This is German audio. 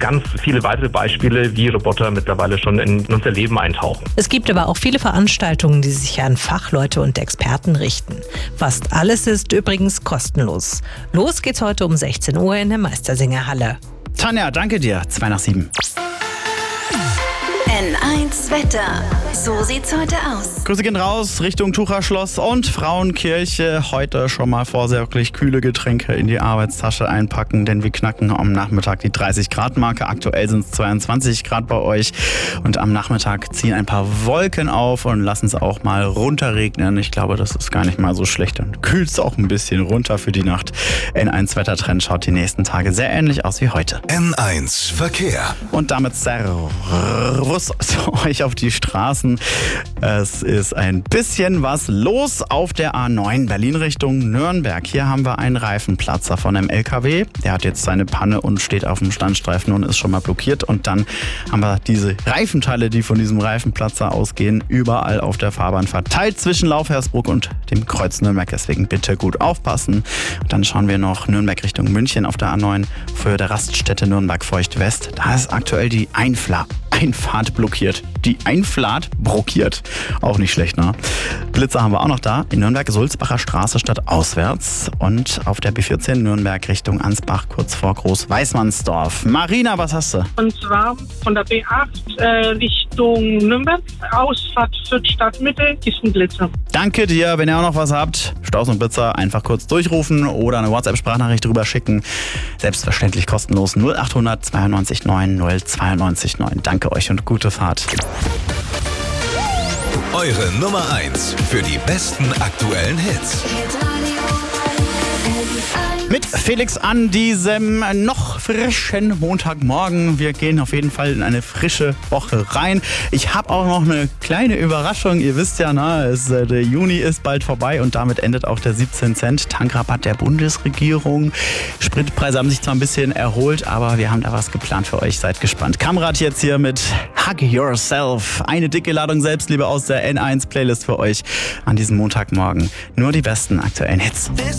ganz viele weitere Beispiele, wie Roboter mittlerweile schon in unser Leben eintauchen. Es gibt aber auch viele Veranstaltungen, die sich an Fachleute und Experten richten. Fast alles ist übrigens kostenlos. Los geht's heute um 16 Uhr in der Meistersingerhalle. Tanja, danke dir. 6:55. N1 Wetter. So sieht's heute aus. Grüße gehen raus Richtung Tucherschloss und Frauenkirche. Heute schon mal vorsorglich kühle Getränke in die Arbeitstasche einpacken, denn wir knacken am Nachmittag die 30-Grad-Marke. Aktuell sind es 22 Grad bei euch und am Nachmittag ziehen ein paar Wolken auf und lassen es auch mal runterregnen. Ich glaube, das ist gar nicht mal so schlecht. Dann kühlt es auch ein bisschen runter für die Nacht. N1 Wettertrend schaut die nächsten Tage sehr ähnlich aus wie heute. N1 Verkehr. Und damit Servus euch auf die Straßen. Es ist ein bisschen was los auf der A9 Berlin Richtung Nürnberg. Hier haben wir einen Reifenplatzer von einem LKW. Der hat jetzt seine Panne und steht auf dem Standstreifen und ist schon mal blockiert. Und dann haben wir diese Reifenteile, die von diesem Reifenplatzer ausgehen, überall auf der Fahrbahn verteilt zwischen Laufhersbruck und dem Kreuz Nürnberg. Deswegen bitte gut aufpassen. Und dann schauen wir noch Nürnberg Richtung München auf der A9 für der Raststätte Nürnberg-Feucht-West. Da ist aktuell die Einfahrt blockiert. Die Einfahrt blockiert. Auch nicht schlecht, ne? Blitzer haben wir auch noch da. In Nürnberg Sulzbacher Straße statt auswärts. Und auf der B14 Nürnberg Richtung Ansbach, kurz vor Groß-Weißmannsdorf. Marina, was hast du? Und zwar von der B8 Richtung Nürnberg. Ausfahrt für Stadtmitte ist ein Blitzer. Danke dir. Wenn ihr auch noch was habt, Staus und Blitzer, einfach kurz durchrufen oder eine WhatsApp-Sprachnachricht drüber schicken. Selbstverständlich kostenlos 0800 92 9 092 9. Danke euch und gute Fahrt. Eure Nummer 1 für die besten aktuellen Hits. Mit Felix an diesem noch frischen Montagmorgen. Wir gehen auf jeden Fall in eine frische Woche rein. Ich habe auch noch eine kleine Überraschung. Ihr wisst ja, der Juni ist bald vorbei und damit endet auch der 17 Cent Tankrabatt der Bundesregierung. Spritpreise haben sich zwar ein bisschen erholt, aber wir haben da was geplant für euch. Seid gespannt. Kamrat jetzt hier mit Hug Yourself. Eine dicke Ladung Selbstliebe aus der N1 Playlist für euch an diesem Montagmorgen. Nur die besten aktuellen Hits.